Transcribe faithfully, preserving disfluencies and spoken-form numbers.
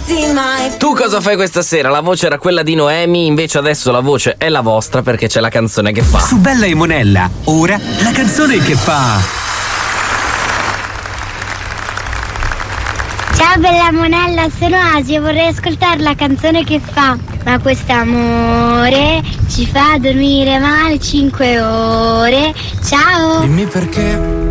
lasciarti mai. Tu cosa fai questa sera? La voce era quella di Noemi, invece adesso la voce è la vostra perché c'è la canzone che fa. Su Bella e Monella, ora la canzone che fa. Ciao Bella Monella, sono Asia, vorrei ascoltare la canzone che fa. Ma quest'amore ci fa dormire male cinque ore. Ciao! Dimmi perché